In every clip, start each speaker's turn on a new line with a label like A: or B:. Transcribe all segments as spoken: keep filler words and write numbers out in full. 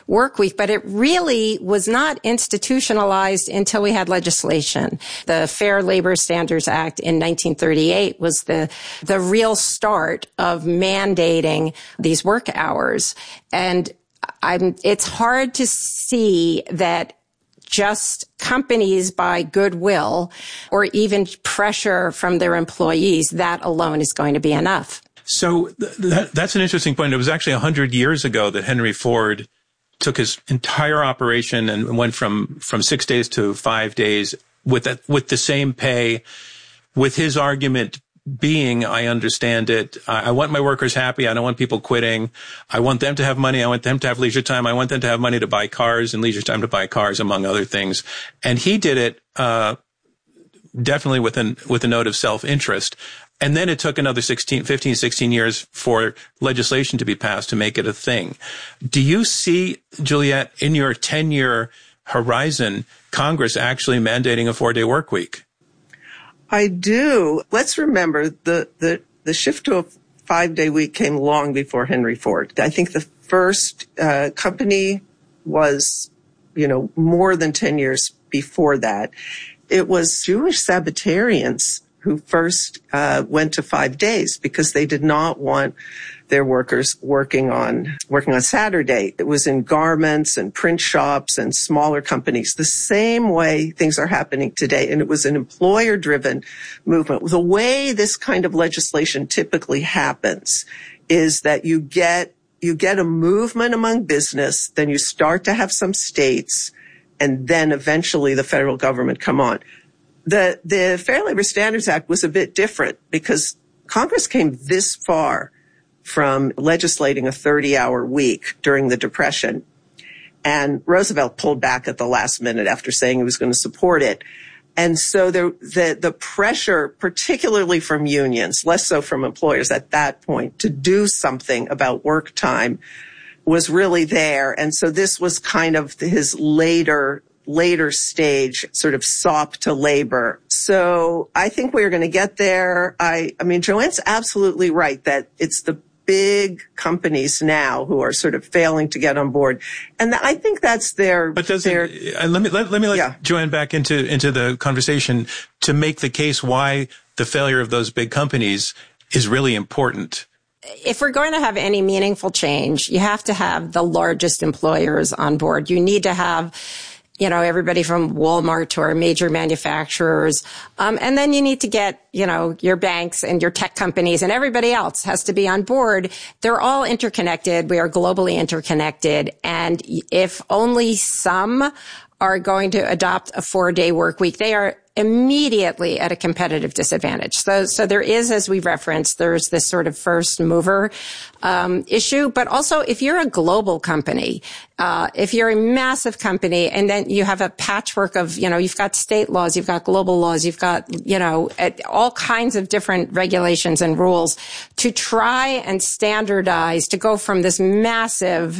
A: work week, but it really was not institutionalized until we had legislation. The Fair Labor Standards Act in nineteen thirty-eight was the, the real start of mandating these work hours. And I'm, it's hard to see that just companies by goodwill or even pressure from their employees, that alone is going to be enough.
B: So th- that, that's an interesting point. It was actually one hundred years ago that Henry Ford took his entire operation and went from, from six days to five days with that, with the same pay, with his argument being, I understand it, I want my workers happy. I don't want people quitting. I want them to have money. I want them to have leisure time. I want them to have money to buy cars and leisure time to buy cars, among other things. And he did it, uh, definitely with an, with a note of self-interest. And then it took another sixteen, fifteen, sixteen years for legislation to be passed to make it a thing. Do you see, Juliet, in your ten-year horizon, Congress actually mandating a four-day work week?
C: I do. Let's remember the, the, the shift to a five-day week came long before Henry Ford. I think the first uh, company was, you know, more than ten years before that. It was Jewish Sabbatarians who first uh, went to five days because they did not want their workers working on working on Saturday. It was in garments and print shops and smaller companies, the same way things are happening today. And it was an employer-driven movement. The way this kind of legislation typically happens is that you get you get a movement among business, then you start to have some states, and then eventually the federal government come on. The the Fair Labor Standards Act was a bit different because Congress came this far from legislating a thirty-hour week during the Depression. And Roosevelt pulled back at the last minute after saying he was going to support it. And so there, the, the pressure, particularly from unions, less so from employers at that point, to do something about work time was really there. And so this was kind of his later later stage sort of sop to labor. So I think we're going to get there. I, I mean, Joanne's absolutely right that it's the big companies now who are sort of failing to get on board. And I think that's their,
B: but does
C: their,
B: it, uh, let me, let, let me let yeah. Joanne back into, into the conversation to make the case why the failure of those big companies is really important.
A: If we're going to have any meaningful change, you have to have the largest employers on board. You need to have, you know, everybody from Walmart to our major manufacturers. Um, and then you need to get, you know, your banks and your tech companies and everybody else has to be on board. They're all interconnected. We are globally interconnected. And if only some are going to adopt a four-day work week, they are immediately at a competitive disadvantage. So, so there is, as we referenced, there's this sort of first mover um, issue. But also, if you're a global company, uh, if you're a massive company, and then you have a patchwork of, you know, you've got state laws, you've got global laws, you've got, you know, all kinds of different regulations and rules, to try and standardize, to go from this massive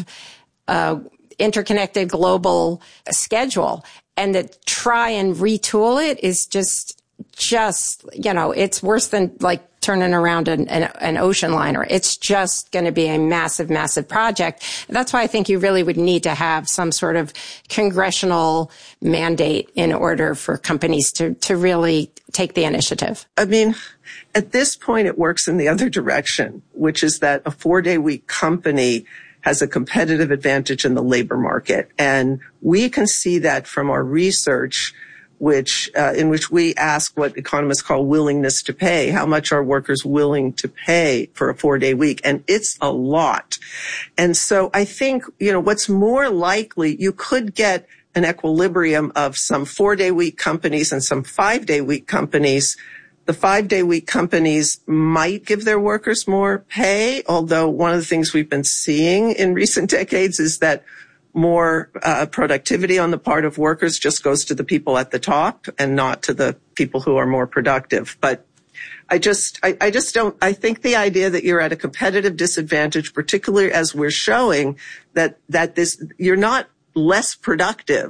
A: uh interconnected global schedule and to try and retool it is just, just, you know, it's worse than like turning around an, an, an ocean liner. It's just going to be a massive, massive project. That's why I think you really would need to have some sort of congressional mandate in order for companies to, to really take the initiative.
C: I mean, at this point, it works in the other direction, which is that a four-day week company has a competitive advantage in the labor market. And we can see that from our research, which, uh, in which we ask what economists call willingness to pay. How much are workers willing to pay for a four-day week? And it's a lot. And so I think, you know, what's more likely, you could get an equilibrium of some four-day week companies and some five-day week companies. The five-day week companies might give their workers more pay, although one of the things we've been seeing in recent decades is that more uh, productivity on the part of workers just goes to the people at the top and not to the people who are more productive. But I just, I, I just don't, I think the idea that you're at a competitive disadvantage, particularly as we're showing that, that this, you're not less productive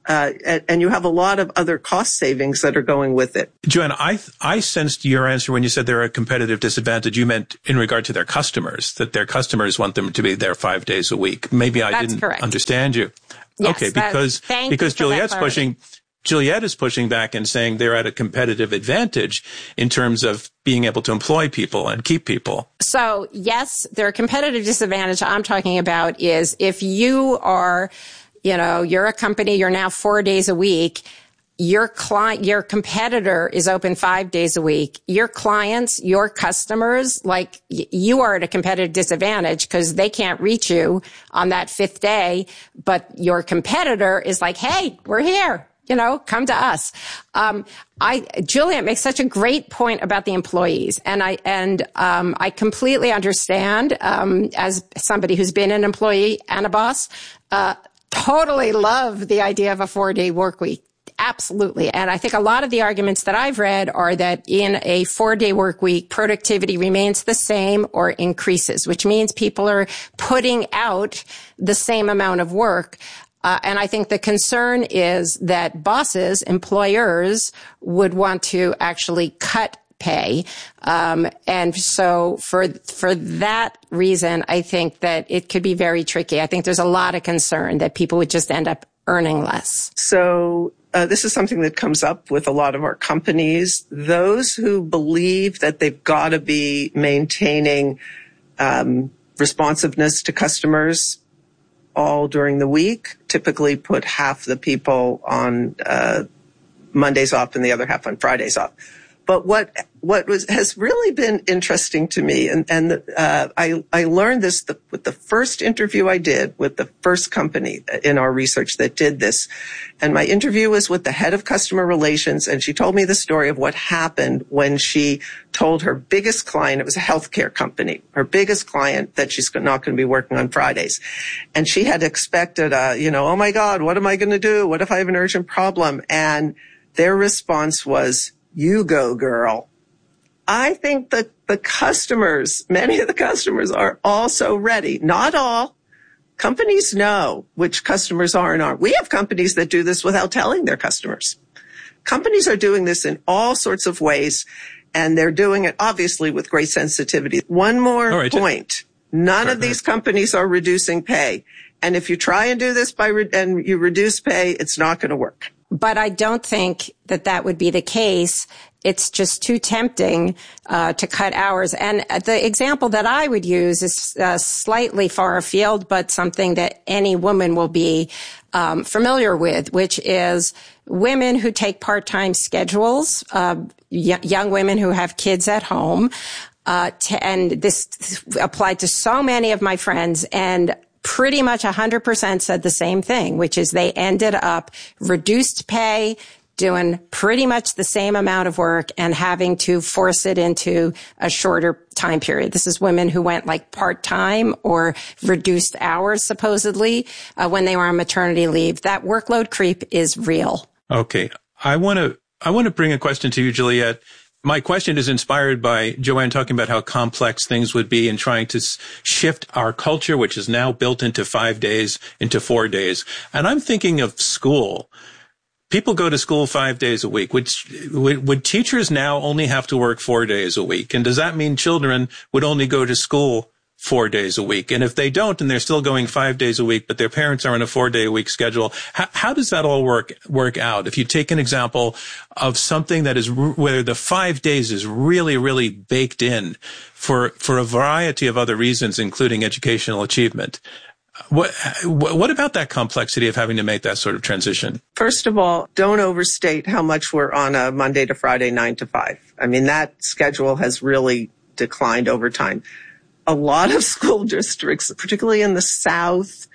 C: Uh, and, and you have a lot of other cost savings that are going with it.
B: Joanna, I I sensed your answer when you said they're a competitive disadvantage. You meant in regard to their customers, that their customers want them to be there five days a week. Maybe I
A: That's
B: didn't
A: correct.
B: understand you.
A: Yes,
B: okay, because because Juliet's pushing. Juliet is pushing back and saying they're at a competitive advantage in terms of being able to employ people and keep people.
A: So yes, their competitive disadvantage I'm talking about is if you are, you know, you're a company, you're now four days a week, your client, your competitor is open five days a week. Your clients, your customers, like y- you are at a competitive disadvantage because they can't reach you on that fifth day, but your competitor is like, hey, we're here. You know, come to us. Um, I, Juliet makes such a great point about the employees. And I, and, um, I completely understand, um, as somebody who's been an employee and a boss, uh, totally love the idea of a four day work week. Absolutely. And I think a lot of the arguments that I've read are that in a four day work week, productivity remains the same or increases, which means people are putting out the same amount of work. Uh, and I think the concern is that bosses, employers would want to actually cut pay. Um, and so for, for that reason, I think that it could be very tricky. I think there's a lot of concern that people would just end up earning less.
C: So, uh, this is something that comes up with a lot of our companies. Those who believe that they've got to be maintaining, um, responsiveness to customers all during the week, typically put half the people on uh, Mondays off and the other half on Fridays off. But what what was has really been interesting to me, and and uh, I I learned this the, with the first interview I did with the first company in our research that did this, and my interview was with the head of customer relations, and she told me the story of what happened when she told her biggest client, it was a healthcare company, her biggest client, that she's not going to be working on Fridays, and she had expected, uh, you know, oh my God, what am I going to do? What if I have an urgent problem? And their response was, you go, girl. I think that the customers, many of the customers are also ready. Not all. Companies know which customers are and aren't. We have companies that do this without telling their customers. Companies are doing this in all sorts of ways, and they're doing it obviously with great sensitivity. One more right, point. None of these companies are reducing pay. And if you try and do this by re- and you reduce pay, it's not going to work.
A: But I don't think that that would be the case. It's just too tempting uh, to cut hours. And the example that I would use is uh, slightly far afield, but something that any woman will be um, familiar with, which is women who take part-time schedules, uh, y- young women who have kids at home. Uh, to, and this applied to so many of my friends, and pretty much one hundred percent said the same thing, which is they ended up reduced pay, doing pretty much the same amount of work and having to force it into a shorter time period. This is women who went like part-time or reduced hours, supposedly, uh, when they were on maternity leave. That workload creep is real.
B: Okay. I want to, I want to bring a question to you, Juliet. My question is inspired by Joanne talking about how complex things would be in trying to shift our culture, which is now built into five days, into four days. And I'm thinking of school. People go to school five days a week. Would, would, would teachers now only have to work four days a week? And does that mean children would only go to school four days a week? And if they don't, and they're still going five days a week, but their parents are on a four day a week schedule, how, how does that all work, work out? If you take an example of something that is where the five days is really, really baked in for, for a variety of other reasons, including educational achievement. What, what about that complexity of having to make that sort of transition?
C: First of all, don't overstate how much we're on a Monday to Friday, nine to five. I mean, that schedule has really declined over time. A lot of school districts, particularly in the South,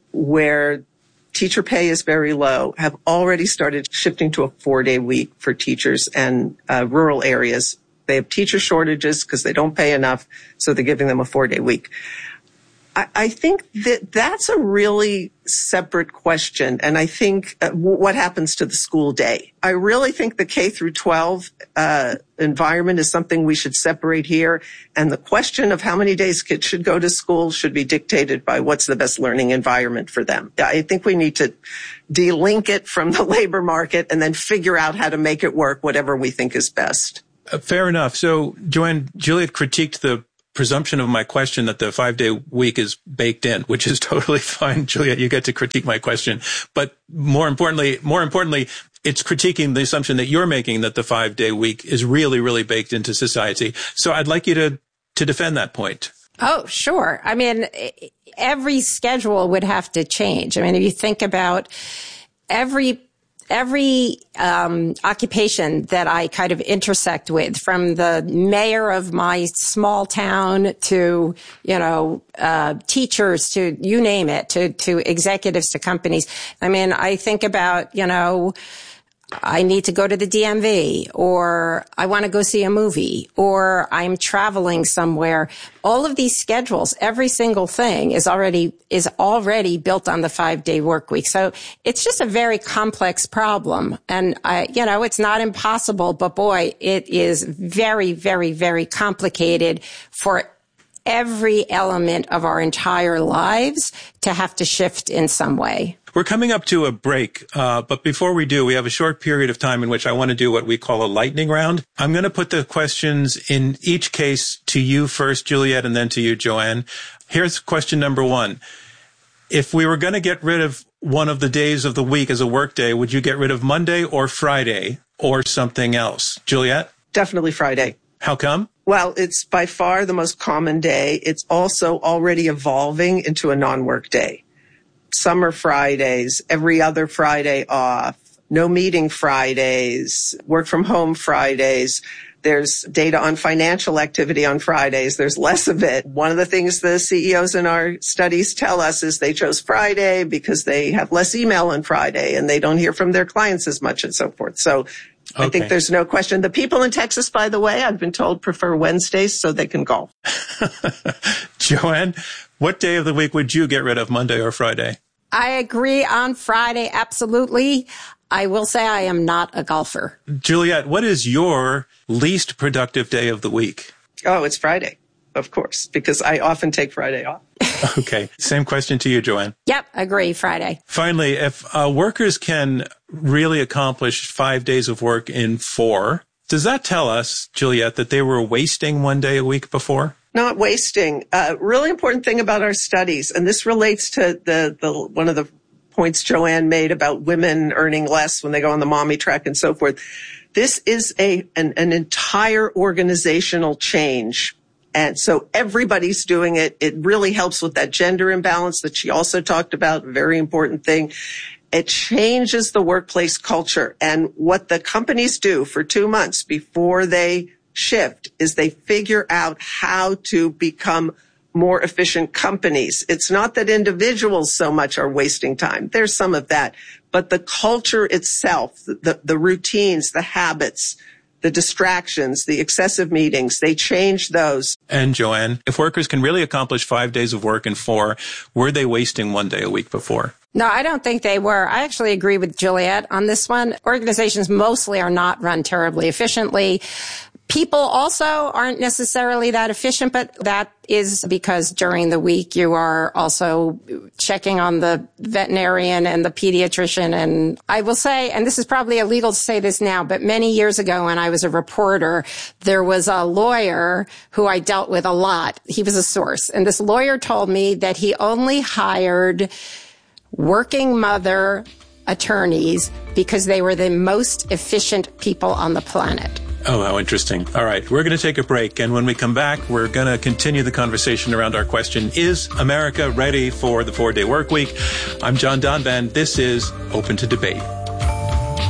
C: where teacher pay is very low, have already started shifting to a four-day week for teachers, and uh, rural areas, they have teacher shortages because they don't pay enough, so they're giving them a four-day week. I, I think that that's a really separate question. And I think uh, w- what happens to the school day. I really think the K through twelve uh, environment is something we should separate here. And the question of how many days kids should go to school should be dictated by what's the best learning environment for them. I think we need to delink it from the labor market and then figure out how to make it work, whatever we think is best.
B: Uh, fair enough. So, Joanne, Juliet critiqued the presumption of my question that the five-day week is baked in, which is totally fine. Juliet, you get to critique my question. But more importantly, more importantly, it's critiquing the assumption that you're making that the five-day week is really, really baked into society. So I'd like you to, to defend that point.
A: Oh, sure. I mean, every schedule would have to change. I mean, if you think about every Every um, occupation that I kind of intersect with, from the mayor of my small town to, you know, uh, teachers to you name it, to, to executives to companies. I mean, I think about, you know, I need to go to the D M V, or I want to go see a movie, or I'm traveling somewhere. All of these schedules, every single thing is already, is already built on the five day work week. So it's just a very complex problem. And I, you know, it's not impossible, but boy, it is very, very, very complicated for every element of our entire lives to have to shift in some way.
B: We're coming up to a break, uh, but before we do, we have a short period of time in which I want to do what we call a lightning round. I'm going to put the questions in each case to you first, Juliet, and then to you, Joanne. Here's question number one. If we were going to get rid of one of the days of the week as a work day, would you get rid of Monday or Friday or something else? Juliet?
C: Definitely Friday.
B: How come?
C: Well, it's by far the most common day. It's also already evolving into a non-work day. Summer Fridays, every other Friday off, no meeting Fridays, work from home Fridays. There's data on financial activity on Fridays. There's less of it. One of the things the C E Os in our studies tell us is they chose Friday because they have less email on Friday and they don't hear from their clients as much and so forth. So okay. I think there's no question. The people in Texas, by the way, I've been told prefer Wednesdays so they can golf.
B: Joanne, what day of the week would you get rid of, Monday or Friday?
A: I agree on Friday, absolutely. I will say I am not a golfer.
B: Juliet, what is your least productive day of the week?
C: Oh, it's Friday, of course, because I often take Friday off.
B: Okay. Same question to you, Joanne.
A: Yep, agree, Friday.
B: Finally, if uh, workers can really accomplish five days of work in four, does that tell us, Juliet, that they were wasting one day a week before?
C: Not wasting. Uh, really important thing about our studies, and this relates to the, the one of the points Joanne made about women earning less when they go on the mommy track and so forth. This is a an, an entire organizational change. And so everybody's doing it. It really helps with that gender imbalance that she also talked about, very important thing. It changes the workplace culture. And what the companies do for two months before they shift is they figure out how to become more efficient companies. It's not that individuals so much are wasting time. There's some of that. But the culture itself, the, the routines, the habits, the distractions, the excessive meetings, they change those.
B: And Joanne, if workers can really accomplish five days of work in four, were they wasting one day a week before?
A: No, I don't think they were. I actually agree with Juliet on this one. Organizations mostly are not run terribly efficiently. People also aren't necessarily that efficient, but that is because during the week you are also checking on the veterinarian and the pediatrician. And I will say, and this is probably illegal to say this now, but many years ago when I was a reporter, there was a lawyer who I dealt with a lot. He was a source. And this lawyer told me that he only hired working mother attorneys because they were the most efficient people on the planet.
B: Oh, how interesting. All right, we're going to take a break. And when we come back, we're going to continue the conversation around our question, is America ready for the four-day work week? I'm John Donvan. This is Open to Debate.